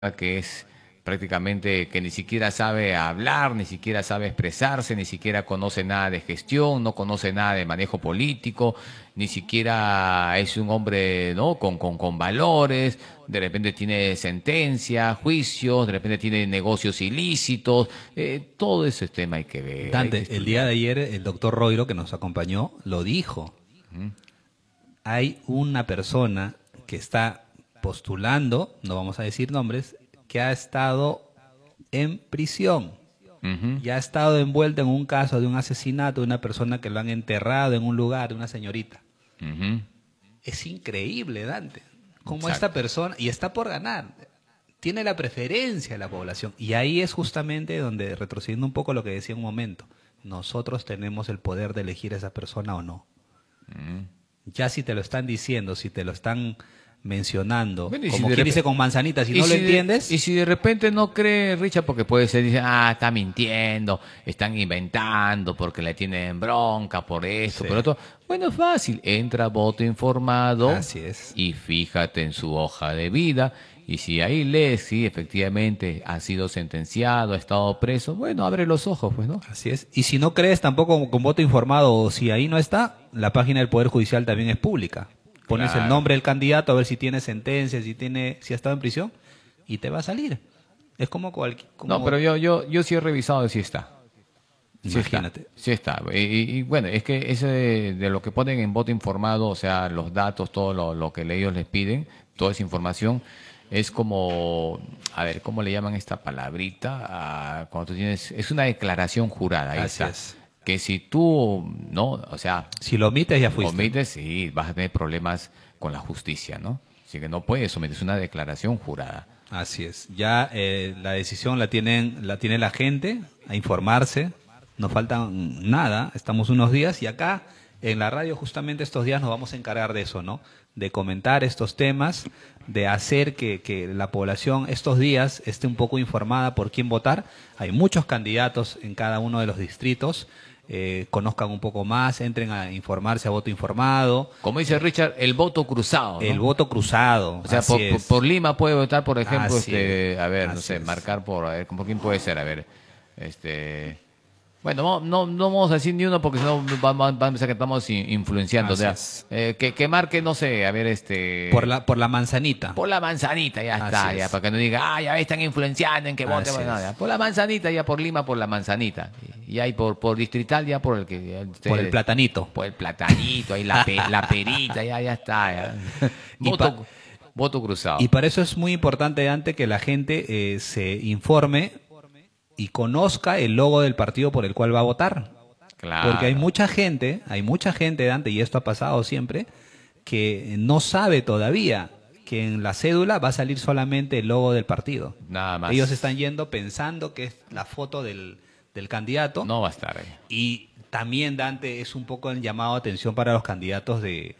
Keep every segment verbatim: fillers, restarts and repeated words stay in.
que es prácticamente que ni siquiera sabe hablar, ni siquiera sabe expresarse, ni siquiera conoce nada de gestión, no conoce nada de manejo político, ni siquiera es un hombre, ¿no? con, con, con valores, de repente tiene sentencia, juicios, de repente tiene negocios ilícitos, eh, todo ese tema hay que ver, hay que Dante, el día de estudiar. ayer el doctor Roiro, que nos acompañó, lo dijo. Ujú. Hay una persona que está postulando, no vamos a decir nombres, que ha estado en prisión Ujú. y ha estado envuelta en un caso de un asesinato de una persona que lo han enterrado en un lugar, de una señorita. Ujú. Es increíble, Dante, cómo esta Exacto. persona, y está por ganar, tiene la preferencia de la población. Y ahí es justamente donde, retrocediendo un poco lo que decía un momento, nosotros tenemos el poder de elegir a esa persona o no. Ujú. Ya si te lo están diciendo, si te lo están mencionando, Bueno, y si como de quien dice repente, con manzanitas, si y no lo si de, y entiendes, si de repente no cree Richard, porque puede ser, dice, ah, está mintiendo, están inventando, porque le tienen bronca por esto, sí, por otro. Bueno, es fácil, entra a voto informado así es, y fíjate en su hoja de vida. Y si ahí lees, si efectivamente ha sido sentenciado, ha estado preso, bueno, abre los ojos, pues, ¿no? así es. Y si no crees tampoco con voto informado, o si ahí no está, la página del Poder Judicial también es pública. Pones el Claro. nombre del candidato a ver si tiene sentencia, si tiene, si ha estado en prisión, y te va a salir. Es como cualquier, No, como, pero yo, yo, yo sí he revisado si está. Sí está, imagínate. sí está. Y, y- y bueno, es que ese de, de lo que ponen en voto informado, o sea, los datos, todo lo, lo que ellos les piden, toda esa información, es como, a ver, ¿cómo le llaman esta palabrita? Ah, cuando tú tienes, es una declaración jurada, ahí Así está. es. Que si tú, no, o sea, Si lo omites, ya fuiste. omites, sí, vas a tener problemas con la justicia, ¿no? Así que no puedes someterse a una declaración jurada. Así es. Ya eh, la decisión la tienen, la tiene la gente a informarse. No falta nada. Estamos unos días y acá en la radio justamente estos días nos vamos a encargar de eso, ¿no? De comentar estos temas, de hacer que, que la población estos días esté un poco informada por quién votar. Hay muchos candidatos en cada uno de los distritos. Eh, conozcan un poco más, entren a informarse a voto informado. Como dice Richard, el voto cruzado, El ¿no? voto cruzado, O sea, así por, por, es. por Lima puede votar, por ejemplo, Así es. este, a ver, no Así sé, es. marcar por, a ver, ¿por quién puede ser? A ver, este, bueno, no, no, no vamos a decir ni uno porque si no va, va- va a pensar que estamos in- influenciando, o Así sea, es. eh, que, que marque, no sé, a ver, Por este, la, por la manzanita. por la manzanita, ya Así está, ya, es. para que no diga, ah, ya ves, están influenciando en que vote, Así bueno, no, ya, es. por la manzanita, ya por Lima, por la manzanita, y, y ahí por, por distrital, ya por el que, ya, Por el ustedes, platanito. por el platanito, ahí la, pe- la perita, ya, ya está, ya. Y, pa- Voto, voto y cruzado. para eso es muy importante, Dante, que la gente eh, se informe y conozca el logo del partido por el cual va a votar. Porque hay Claro. mucha gente, hay mucha gente, Dante, y esto ha pasado siempre, que no sabe todavía que en la cédula va a salir solamente el logo del partido. Nada Ellos más. están yendo pensando que es la foto del, del candidato. No va a estar ahí. Y también, Dante, es un poco el llamado de atención para los candidatos de,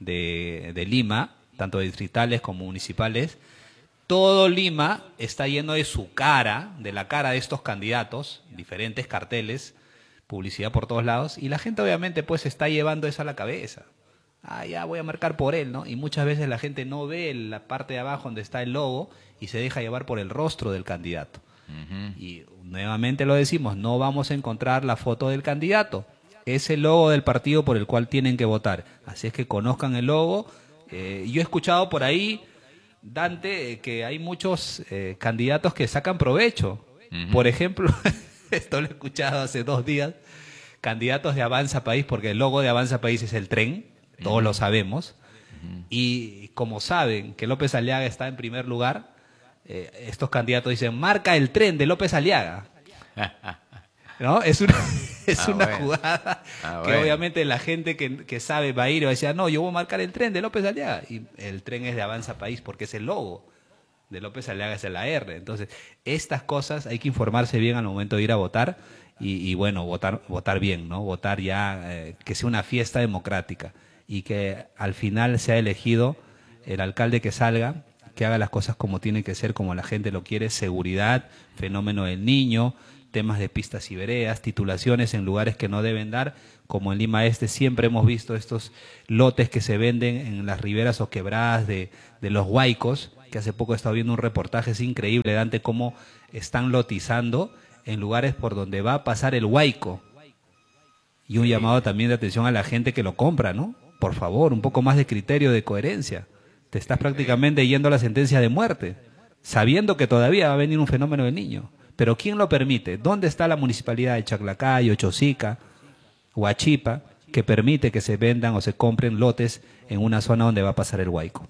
de, de Lima, tanto distritales como municipales. Todo Lima está lleno de su cara, de la cara de estos candidatos, diferentes carteles, publicidad por todos lados, y la gente obviamente pues está llevando eso a la cabeza. Ah, ya voy a marcar por él, ¿no? Y muchas veces la gente no ve la parte de abajo donde está el logo y se deja llevar por el rostro del candidato. Ujú. Y nuevamente lo decimos, no vamos a encontrar la foto del candidato. Es el logo del partido por el cual tienen que votar. Así es que conozcan el logo. Eh, yo he escuchado por ahí, Dante, eh, que hay muchos eh, candidatos que sacan provecho. Ujú. Por ejemplo, esto lo he escuchado hace dos días, candidatos de Avanza País, porque el logo de Avanza País es el tren, todos lo sabemos. Y como saben que López Aliaga está en primer lugar, eh, estos candidatos dicen, marca el tren de López Aliaga. ¿No? Es una, es Ah, una bueno. jugada Ah, que bueno. obviamente la gente que, que sabe va a ir y va a decir, no, yo voy a marcar el tren de López Aliaga. Y el tren es de Avanza País porque es el logo de López Aliaga, es la R. Entonces, estas cosas hay que informarse bien al momento de ir a votar y, y bueno, votar, votar bien, ¿no? Votar ya, eh, que sea una fiesta democrática y que al final sea elegido el alcalde que salga, que haga las cosas como tiene que ser, como la gente lo quiere, seguridad, fenómeno del niño, temas de pistas y veredas, titulaciones en lugares que no deben dar, como en Lima Este siempre hemos visto estos lotes que se venden en las riberas o quebradas de, de los huaicos, que hace poco he estado viendo un reportaje, es increíble, Dante, cómo están lotizando en lugares por donde va a pasar el huaico. Y un llamado también de atención a la gente que lo compra, ¿no? Por favor, un poco más de criterio, de coherencia. Te estás prácticamente yendo a la sentencia de muerte, sabiendo que todavía va a venir un fenómeno del Niño. Pero ¿quién lo permite? ¿Dónde está la municipalidad de Chaclacayo, Chosica, Huachipa, que permite que se vendan o se compren lotes en una zona donde va a pasar el huaico?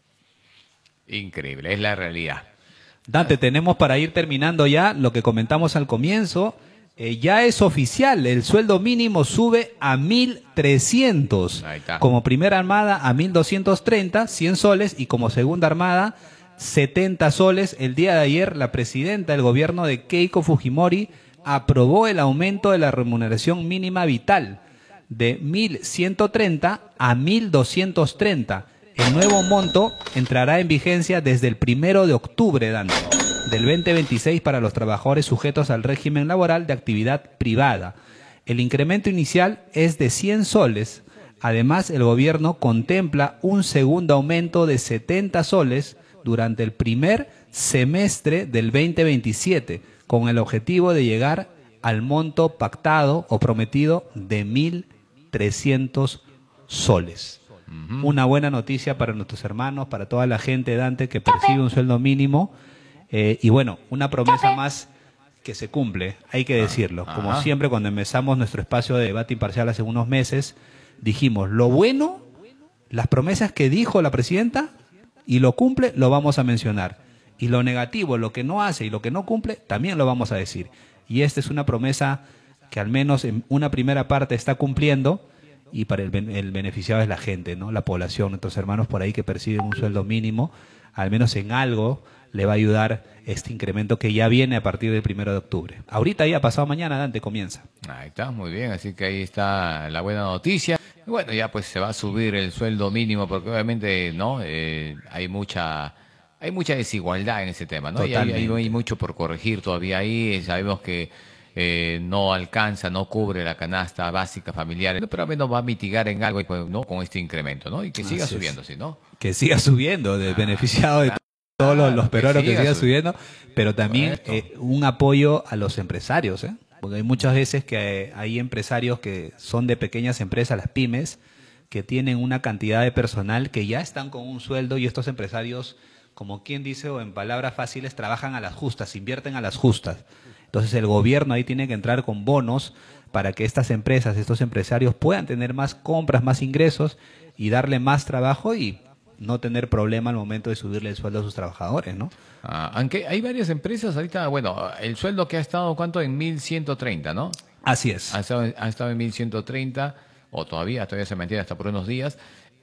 Increíble, es la realidad. Dante, tenemos para ir terminando ya lo que comentamos al comienzo. Eh, ya es oficial, el sueldo mínimo sube a mil trescientos. Ahí está. Como primera armada a mil doscientos treinta, cien soles, y como segunda armada setenta soles. El día de ayer la presidenta del gobierno de Keiko Fujimori aprobó el aumento de la remuneración mínima vital de mil ciento treinta a mil doscientos treinta. El nuevo monto entrará en vigencia desde el primero de octubre, Dante, del veinte veintiséis para los trabajadores sujetos al régimen laboral de actividad privada. El incremento inicial es de cien soles. Además, el gobierno contempla un segundo aumento de setenta soles durante el primer semestre del veinte veintisiete, con el objetivo de llegar al monto pactado o prometido de mil trescientos soles. Uh-huh. Una buena noticia para nuestros hermanos, para toda la gente, Dante, que percibe un sueldo mínimo. Eh, y bueno, una promesa más que se cumple, hay que decirlo. Como Ajá. siempre, cuando empezamos nuestro espacio de debate imparcial hace unos meses, dijimos, lo bueno, las promesas que dijo la presidenta y lo cumple, lo vamos a mencionar. Y lo negativo, lo que no hace y lo que no cumple, también lo vamos a decir. Y esta es una promesa que al menos en una primera parte está cumpliendo, y para el, el beneficiado es la gente, ¿no? La población, nuestros hermanos por ahí que perciben un sueldo mínimo, al menos en algo le va a ayudar este incremento que ya viene a partir del primero de octubre. Ahorita ya pasado mañana, Dante, comienza. Ahí está, muy bien, así que ahí está la buena noticia. Y bueno, ya pues se va a subir el sueldo mínimo porque obviamente no eh, hay mucha hay mucha desigualdad en ese tema, ¿no? Y hay, hay, hay mucho por corregir todavía ahí. Sabemos que eh, no alcanza, no cubre la canasta básica familiar, pero al menos va a mitigar en algo, pues, ¿no? Con este incremento, ¿no? Y que siga Así subiendo, ¿sí, no? Que siga subiendo, de ah, beneficiado de claro. todos los, los peruanos que, siga, que siga subiendo, pero también eh, un apoyo a los empresarios, ¿eh? Porque hay muchas veces que hay empresarios que son de pequeñas empresas, las pymes, que tienen una cantidad de personal que ya están con un sueldo, y estos empresarios, como quien dice, o en palabras fáciles, trabajan a las justas, invierten a las justas. Entonces el gobierno ahí tiene que entrar con bonos para que estas empresas, estos empresarios puedan tener más compras, más ingresos y darle más trabajo y no tener problema al momento de subirle el sueldo a sus trabajadores, ¿no? Ah, aunque hay varias empresas ahorita, bueno, el sueldo que ha estado, ¿cuánto? En mil ciento treinta, ¿no? Así es. Ha estado, ha estado en mil ciento treinta, o todavía, todavía se mantiene hasta por unos días.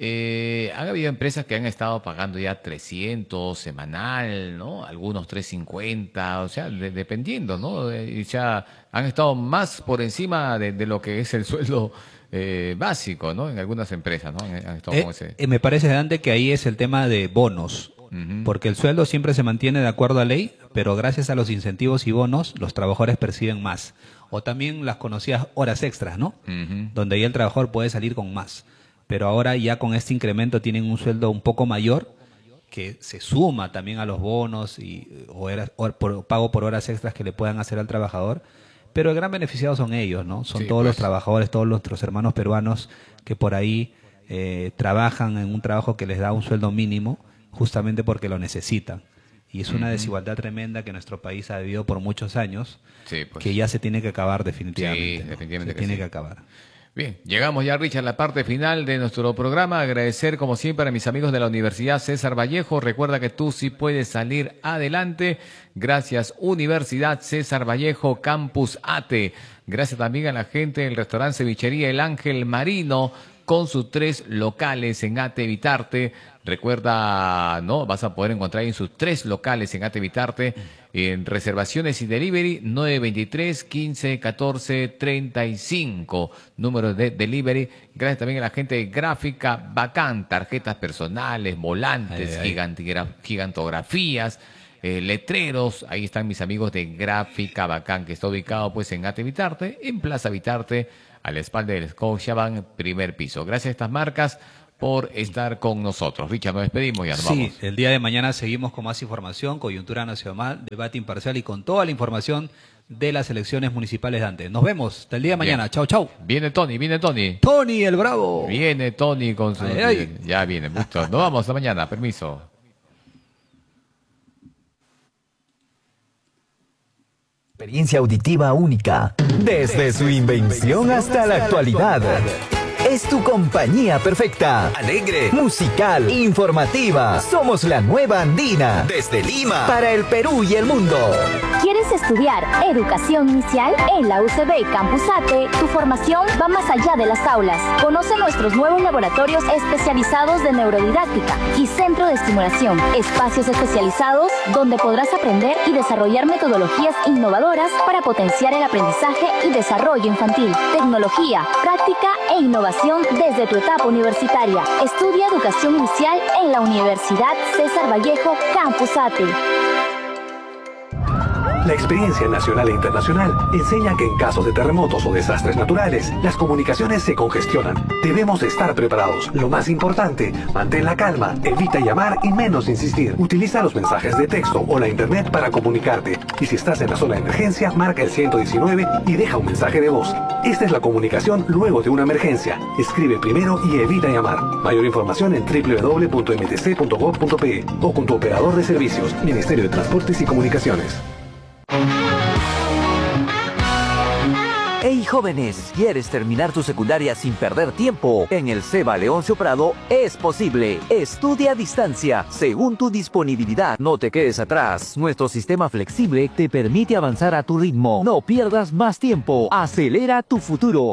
Eh, han habido empresas que han estado pagando ya trescientos semanal, ¿no? Algunos trescientos cincuenta, o sea, de, dependiendo, ¿no? Y ya han estado más por encima de, de lo que es el sueldo eh, básico, ¿no? En algunas empresas, ¿no? Han estado eh, con ese... eh, me parece, Dante, que ahí es el tema de bonos, uh-huh. porque el sueldo siempre se mantiene de acuerdo a ley, pero gracias a los incentivos y bonos, los trabajadores perciben más. O también las conocidas horas extras, ¿no? Uh-huh. Donde ahí el trabajador puede salir con más. Pero ahora ya con este incremento tienen un sueldo un poco mayor, que se suma también a los bonos y o, era, o por, pago por horas extras que le puedan hacer al trabajador. Pero el gran beneficiado son ellos, ¿no? Son sí, todos pues. los trabajadores, todos nuestros hermanos peruanos que por ahí eh, trabajan en un trabajo que les da un sueldo mínimo justamente porque lo necesitan. Y es una uh-huh. desigualdad tremenda que nuestro país ha vivido por muchos años, sí, pues. que ya se tiene que acabar definitivamente. Sí, ¿no? definitivamente se que tiene sí. que acabar. Bien, llegamos ya, Richard, a la parte final de nuestro programa. Agradecer, como siempre, a mis amigos de la Universidad César Vallejo. Recuerda que tú sí puedes salir adelante. Gracias, Universidad César Vallejo, Campus ATE. Gracias también a la gente del restaurante Cevichería El Ángel Marino, con sus tres locales en Ate Vitarte. Recuerda, ¿no? Vas a poder encontrar en sus tres locales en Ate Vitarte, en reservaciones y delivery, nueve veintitrés, quince, catorce, treinta y cinco, número de delivery. Gracias también a la gente de Gráfica Bacán, tarjetas personales, volantes, ay, ay. gigantografías, eh, letreros. Ahí están mis amigos de Gráfica Bacán, que está ubicado pues en Ate Vitarte, en Plaza Vitarte, a la espalda del Scotiabank, primer piso. Gracias a estas marcas por estar con nosotros. Richard, nos despedimos y ya nos Sí, vamos. el día de mañana seguimos con más información, coyuntura nacional, debate imparcial y con toda la información de las elecciones municipales de antes. Nos vemos hasta el día de mañana. Bien. Chau, chau. Viene Tony, viene Tony. Tony el Bravo. Viene Tony con su... Ay, ay. Ya viene, listo. Nos vamos hasta mañana, permiso. Experiencia auditiva única, desde su invención hasta la actualidad. Es tu compañía perfecta. Alegre, musical, informativa. Somos la nueva Andina. Desde Lima. Para el Perú y el mundo. ¿Quieres estudiar educación inicial? En la U C B Campus Ate, tu formación va más allá de las aulas. Conoce nuestros nuevos laboratorios especializados de neurodidáctica y centro de estimulación. Espacios especializados donde podrás aprender y desarrollar metodologías innovadoras para potenciar el aprendizaje y desarrollo infantil. Tecnología, práctica e innovación desde tu etapa universitaria. Estudia educación inicial en la Universidad César Vallejo Campus Ate. La experiencia nacional e internacional enseña que en casos de terremotos o desastres naturales, las comunicaciones se congestionan. Debemos estar preparados. Lo más importante, mantén la calma, evita llamar y menos insistir. Utiliza los mensajes de texto o la internet para comunicarte. Y si estás en la zona de emergencia, marca el ciento diecinueve y deja un mensaje de voz. Esta es la comunicación luego de una emergencia. Escribe primero y evita llamar. Mayor información en doble u doble u doble u punto m t c punto gov punto p e o con tu operador de servicios, Ministerio de Transportes y Comunicaciones. Hey jóvenes, ¿quieres terminar tu secundaria sin perder tiempo? En el SEBA Leoncio Prado es posible. Estudia a distancia, según tu disponibilidad. No te quedes atrás. Nuestro sistema flexible te permite avanzar a tu ritmo. No pierdas más tiempo. Acelera tu futuro.